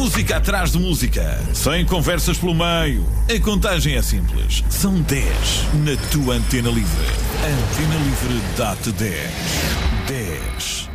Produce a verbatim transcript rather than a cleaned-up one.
Música atrás de música, sem conversas pelo meio. A contagem é simples. São dez na tua Antena Livre. A Antena Livre dá-te dez. dez.